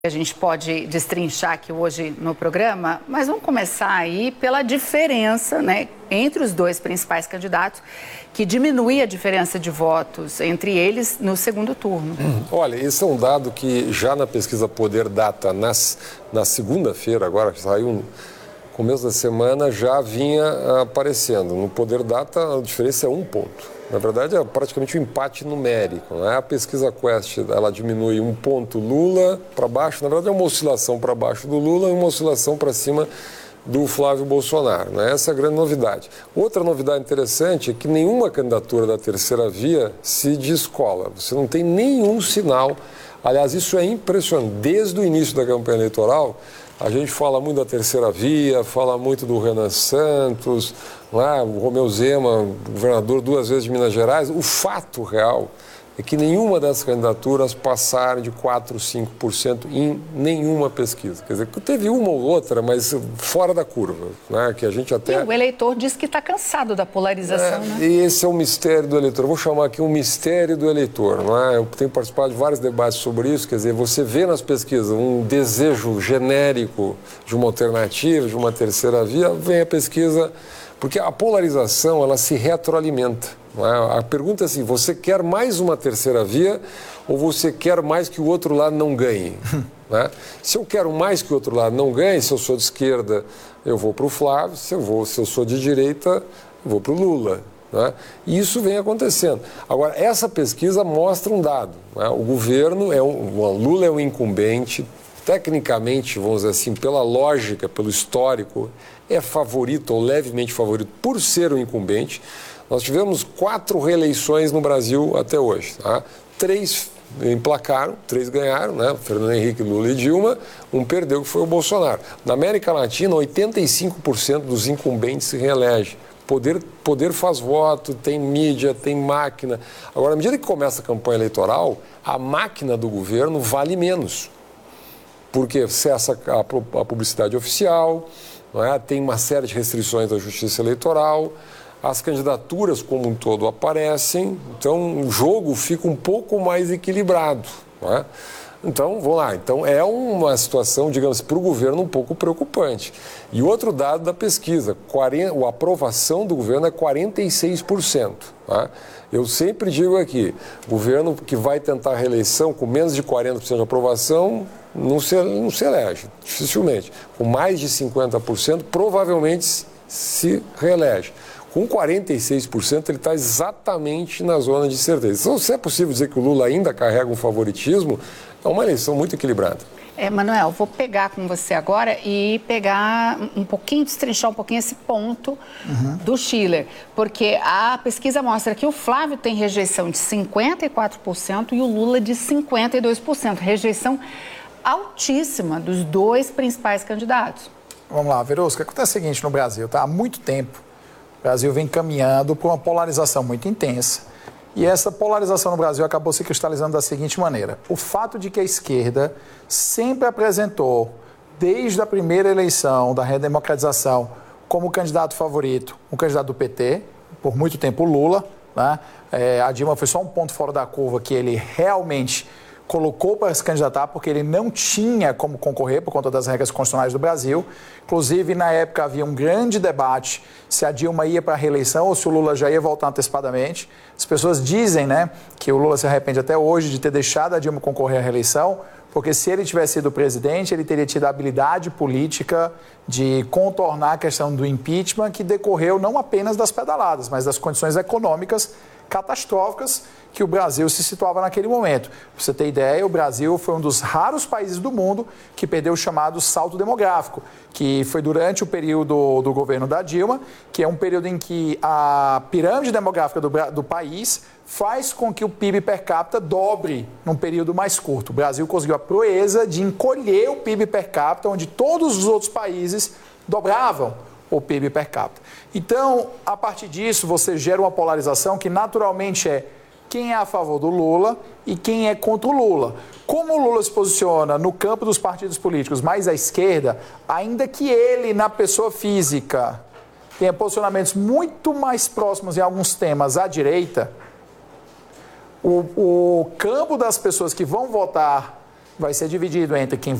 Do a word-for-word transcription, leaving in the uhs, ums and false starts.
A gente pode destrinchar aqui hoje no programa, mas vamos começar aí pela diferença, né, entre os dois principais candidatos, que diminui a diferença de votos entre eles no segundo turno. Olha, esse é um dado que já na pesquisa Poder Data, nas, na segunda-feira, agora que saiu no começo da semana, já vinha aparecendo. No Poder Data, a diferença é um ponto. Na verdade, é praticamente um empate numérico. Né? A pesquisa Quest, ela diminui um ponto Lula para baixo. Na verdade, é uma oscilação para baixo do Lula e uma oscilação para cima do Flávio Bolsonaro. Né? Essa é a grande novidade. Outra novidade interessante é que nenhuma candidatura da terceira via se descola. Você não tem nenhum sinal. Aliás, isso é impressionante. Desde o início da campanha eleitoral, a gente fala muito da terceira via, fala muito do Renan Santos, não é? O Romeu Zema, governador duas vezes de Minas Gerais. O fato real é que nenhuma dessas candidaturas passaram de quatro, cinco por cento em nenhuma pesquisa. Quer dizer, teve uma ou outra, mas fora da curva, né? Que a gente até... E o eleitor diz que está cansado da polarização, é, né? E esse é o mistério do eleitor. Eu vou chamar aqui um mistério do eleitor, não é? Eu tenho participado de vários debates sobre isso. Quer dizer, você vê nas pesquisas um desejo genérico de uma alternativa, de uma terceira via, vem a pesquisa... Porque a polarização, ela se retroalimenta. Não é? A pergunta é assim, você quer mais uma terceira via ou você quer mais que o outro lado não ganhe? Não é? Se eu quero mais que o outro lado não ganhe, se eu sou de esquerda, eu vou para o Flávio, se eu, vou, se eu sou de direita, eu vou para o Lula. Não é? E isso vem acontecendo. Agora, essa pesquisa mostra um dado. Não é? O governo, é um, o Lula é um incumbente, tecnicamente, vamos dizer assim, pela lógica, pelo histórico, é favorito ou levemente favorito por ser um incumbente. Nós tivemos quatro reeleições no Brasil até hoje. Tá? Três emplacaram, três ganharam, né? Fernando Henrique, Lula e Dilma. Um perdeu, que foi o Bolsonaro. Na América Latina, oitenta e cinco por cento dos incumbentes se reelegem. Poder, poder faz voto, tem mídia, tem máquina. Agora, à medida que começa a campanha eleitoral, a máquina do governo vale menos. Porque cessa a, a publicidade oficial, não é? Tem uma série de restrições da Justiça Eleitoral, as candidaturas como um todo aparecem, então o jogo fica um pouco mais equilibrado. Não é? Então, vamos lá, então é uma situação, digamos, para o governo um pouco preocupante. E outro dado da pesquisa, quarenta, a aprovação do governo é quarenta e seis por cento. Tá? Eu sempre digo aqui, governo que vai tentar a reeleição com menos de quarenta por cento de aprovação, não se, não se elege, dificilmente. Com mais de cinquenta por cento, provavelmente se reelege. Com quarenta e seis por cento, ele está exatamente na zona de certeza. Então, se é possível dizer que o Lula ainda carrega um favoritismo, é uma eleição muito equilibrada. É, Manuel, vou pegar com você agora e pegar um pouquinho, destrinchar um pouquinho esse ponto uhum. do Schiller, porque a pesquisa mostra que o Flávio tem rejeição de cinquenta e quatro por cento e o Lula de cinquenta e dois por cento, rejeição altíssima dos dois principais candidatos. Vamos lá, Verusca, acontece o seguinte no Brasil, tá? Há muito tempo o Brasil vem caminhando para uma polarização muito intensa. E essa polarização no Brasil acabou se cristalizando da seguinte maneira. O fato de que a esquerda sempre apresentou, desde a primeira eleição da redemocratização, como candidato favorito, um candidato do P T, por muito tempo o Lula, né? É, a Dilma foi só um ponto fora da curva que ele realmente colocou para se candidatar porque ele não tinha como concorrer por conta das regras constitucionais do Brasil. Inclusive, na época, havia um grande debate se a Dilma ia para a reeleição ou se o Lula já ia voltar antecipadamente. As pessoas dizem, né, que o Lula se arrepende até hoje de ter deixado a Dilma concorrer à reeleição, porque se ele tivesse sido presidente, ele teria tido a habilidade política de contornar a questão do impeachment, que decorreu não apenas das pedaladas, mas das condições econômicas catastróficas que o Brasil se situava naquele momento. Para você ter ideia, o Brasil foi um dos raros países do mundo que perdeu o chamado salto demográfico, que foi durante o período do governo da Dilma, que é um período em que a pirâmide demográfica do, do país faz com que o P I B per capita dobre num período mais curto. O Brasil conseguiu a proeza de encolher o P I B per capita, onde todos os outros países dobravam o P I B per capita. Então, a partir disso, você gera uma polarização que naturalmente é quem é a favor do Lula e quem é contra o Lula. Como o Lula se posiciona no campo dos partidos políticos mais à esquerda, ainda que ele, na pessoa física, tenha posicionamentos muito mais próximos em alguns temas à direita, o, o campo das pessoas que vão votar vai ser dividido entre quem